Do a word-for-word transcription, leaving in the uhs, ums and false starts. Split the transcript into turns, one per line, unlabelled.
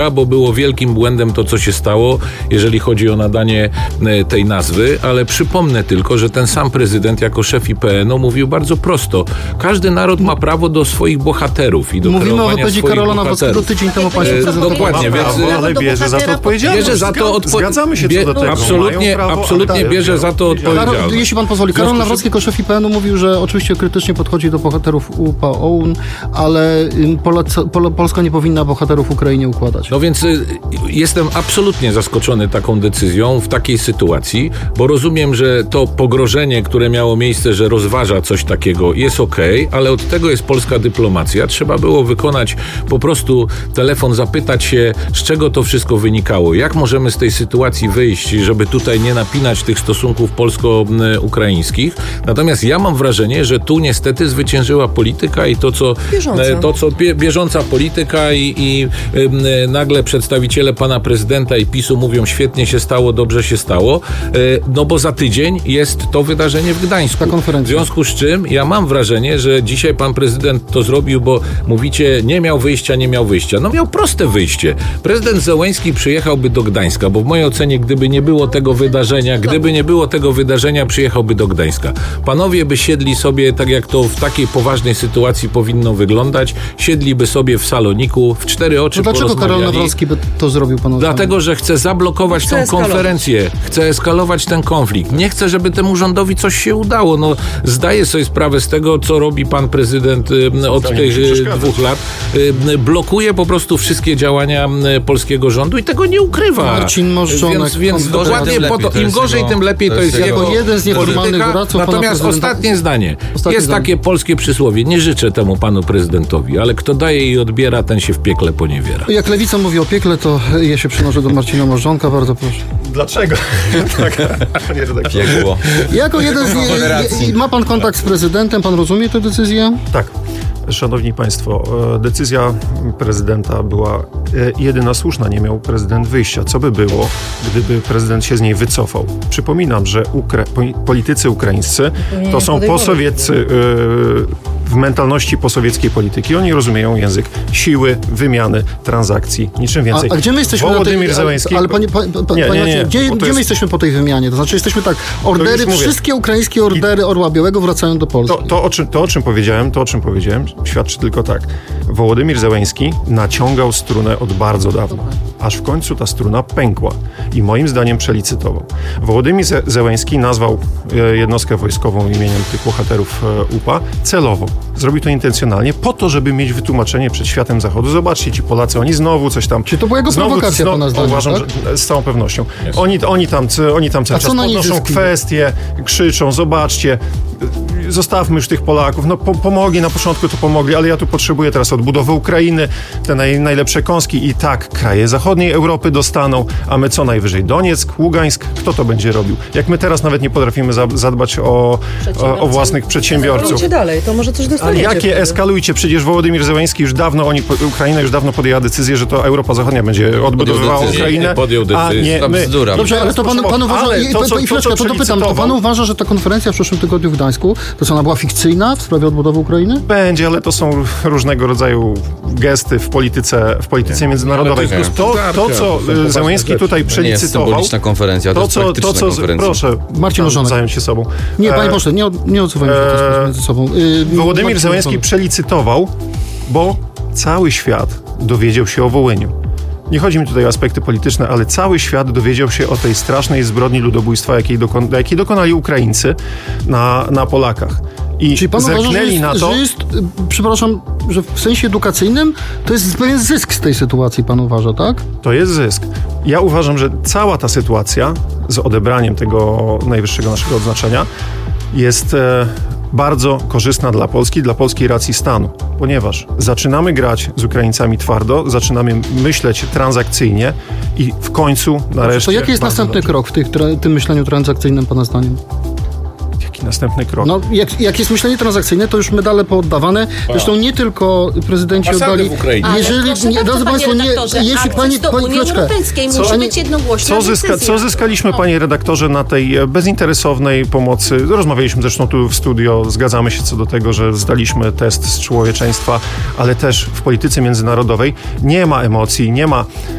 bo było wielkim błędem to, co się stało, jeżeli chodzi o nadanie tej nazwy, ale przypomnę tylko, że ten sam prezydent jako szef I P N u mówił bardzo prosto. Każdy naród ma prawo do swoich bohaterów i do
Mówimy o wypowiedzi Karola Nawrockiego tydzień temu państwo prezydent.
Dokładnie, więc
ale bierze za to odpowiedzialność.
Bierze za to odpo-
Zgadzamy się co do tego.
Absolutnie,
prawo,
absolutnie bierze za to odpowiedzialność.
Karol, jeśli pan pozwoli, Karol Nawrocki jako szef I P N u mówił, że oczywiście krytycznie podchodzi do bohaterów U P A O U N, ale Polacy, Pol- Polska nie powinna bohaterów Ukrainie układać.
No więc y, jestem absolutnie zaskoczony taką decyzją w takiej sytuacji, bo rozumiem, że to pogrożenie, które miało miejsce, że rozważa coś takiego, jest okej, okay, ale od tego jest polska dyplomacja. Trzeba było wykonać po prostu telefon, zapytać się, z czego to wszystko wynikało, jak możemy z tej sytuacji wyjść, żeby tutaj nie napinać tych stosunków polsko-ukraińskich. Natomiast ja mam wrażenie, że tu niestety zwyciężyła polityka i to, co bieżąca, to, co bie, bieżąca polityka i, i y, nagle przedstawiciele pana prezydenta i PiSu mówią, świetnie się stało, dobrze się stało, y, no bo za tydzień jest to wydarzenie w Gdańsku.
Ta konferencja.
W związku z czym ja mam wrażenie, że dzisiaj pan prezydent to zrobił, bo mówicie, nie miał wyjścia, nie miał wyjścia. No miał proste wyjście. Prezydent Zełenski przyjechałby do Gdańska, bo w mojej ocenie, gdyby nie było tego wydarzenia, gdyby nie było tego wydarzenia, przyjechałby do Gdańska. Panowie by siedli sobie, tak jak to w takiej poważnej sytuacji powinno wyglądać, siedliby sobie w saloniku, w cztery oczy
no dlaczego
porozmawiali.
Karol Nawrocki by to zrobił, panu?
Dlatego, że chce zablokować
chce
tą
eskalować.
konferencję, chce eskalować ten konflikt. Nie chce, żeby temu rządowi coś się udało. No, zdaję sobie sprawę z tego, co robi pan prezydent y, od tych y, dwóch lat. Y, blokuje po prostu wszystkie działania y, polskiego rządu i tego nie ukrywa.
Marcin Morzonek.
Więc, więc dokładnie po to,
to
im
jest
gorzej,
jego,
tym lepiej. To jest,
jest
jego
jako jeden z nieformalnych
polityka.
doradców.
Natomiast ostatnie zdanie.
Ostatnie
jest
zdanie.
takie polskie przysłowie. Nie życzę temu panu prezydentowi, ale kto daje i odbiera, ten się w piekle poniewiera.
Jak Lewica mówi o piekle, to ja się przenoszę do Marcina Morzonka. Bardzo proszę.
Dlaczego? tak, panie redaktorze.
Piekło.
Jako jeden z nie, ma pan kontakt z prezydentem, pan rozumie tę decyzję?
Tak. Szanowni Państwo, decyzja prezydenta była jedyna słuszna. Nie miał prezydent wyjścia. Co by było, gdyby prezydent się z niej wycofał? Przypominam, że ukra- politycy ukraińscy to są posowieccy yy, w mentalności posowieckiej polityki. Oni rozumieją język siły, wymiany, transakcji, niczym więcej.
A, a gdzie my jesteśmy
Wołodymyr
na tej,
Zełenski...
Ale panie, panie, panie,
nie, nie, nie,
gdzie, gdzie
jest...
my jesteśmy po tej wymianie? To znaczy jesteśmy tak, ordery, wszystkie ukraińskie ordery Orła Białego wracają do Polski.
To, to, o czym, to, o czym powiedziałem, to, o czym powiedziałem, świadczy tylko tak. Wołodymyr Zełenski naciągał strunę od bardzo dawna, aż w końcu ta struna pękła i moim zdaniem przelicytował. Wołodymyr Ze- Zełenski nazwał e, jednostkę wojskową imieniem tych bohaterów e, U P A celowo. Zrobił to intencjonalnie po to, żeby mieć wytłumaczenie przed światem Zachodu. Zobaczcie, ci Polacy, oni znowu coś tam...
Czy to była jego
znowu,
prowokacja,
znowu,
pana zdaniem,
Uważam,
tak?
że z całą pewnością. Oni, oni tam, oni tam cały
A
czas
co na niej
podnoszą
zyski?
kwestie, krzyczą, zobaczcie, zostawmy już tych Polaków. No po, pomogli, na początku to pomogli, ale ja tu potrzebuję teraz odbudowy Ukrainy, te naj, najlepsze kąski i tak kraje zachodniej Europy dostaną, a my co najwyżej Donieck, Ługańsk, kto to będzie robił? Jak my teraz nawet nie potrafimy za, zadbać o, o, o własnych przedsiębiorców.
Idźcie dalej, to może coś
Ale
dostaniecie.
jakie
wtedy.
eskalujcie? Przecież Wołodymyr Zełenski już dawno, oni, Ukraina już dawno podjęła decyzję, że to Europa Zachodnia będzie odbudowywała
decyzję.
Ukrainę,
Podjął
a
decyzję.
nie my.
Bzdura.
Dobrze, ale to pan, pan uważa,
Ale
i,
to, co-
i, i
to, co
chwileczkę, to dopytam, to pan uważa, że ta konferencja w przyszłym tygodniu w Gdańsku, to co, ona była fikcyjna w sprawie odbudowy Ukrainy?
Będzie, ale to są różnego rodzaju gesty w polityce, w polityce międzynarodowej.
Ale to jest
To,
gospodarka,
to,
to
co
są poważne
Zełenski
rzeczy.
tutaj
To nie jest
przelicytował,
symboliczna konferencja, to,
to
jest
co,
praktyczna
to, co
konferencja.
proszę
Marcin Morzonek.
zająć się sobą.
Nie, panie
E,
pośle, nie, nie odzywajmy się teraz
e,
między sobą. Yy,
Wołodymyr
Marcin
Zełenski
Morzonek.
przelicytował, bo cały świat dowiedział się o Wołyniu. Nie chodzi mi tutaj o aspekty polityczne, ale cały świat dowiedział się o tej strasznej zbrodni ludobójstwa, jakiej, dokon- jakiej dokonali Ukraińcy na, na Polakach. I
Czyli pan uważa, że
zerknęli
jest,
na to...
że jest, y, przepraszam, że w sensie edukacyjnym to jest pewien zysk z tej sytuacji, pan uważa, tak?
To jest zysk. Ja uważam, że cała ta sytuacja z odebraniem tego najwyższego naszego odznaczenia jest e, bardzo korzystna dla Polski, dla polskiej racji stanu, ponieważ zaczynamy grać z Ukraińcami twardo, zaczynamy myśleć transakcyjnie i w końcu nareszcie...
To jaki jest
bardzo
następny
dobrze.
krok w tych, tra- tym myśleniu transakcyjnym, pana zdaniem?
jaki następny krok?
No, jak, jak jest myślenie transakcyjne, to już medale pooddawane. Zresztą nie tylko prezydenci
Ambasady
oddali...
w Ukrainie.
Ale
Jeżeli,
proszę
nie,
bardzo,
drodzy
panie
Państwo, nie,
redaktorze,
jeśli
akces
pani...
do
pani
Unii
chwileczkę.
Europejskiej
Co-
musi
ani-
być jednogłośna
Co, zyska,
decyzja.
co zyskaliśmy, panie redaktorze, na tej e, bezinteresownej pomocy? Rozmawialiśmy zresztą tu w studio, zgadzamy się co do tego, że zdaliśmy test z człowieczeństwa, ale też w polityce międzynarodowej nie ma emocji, nie ma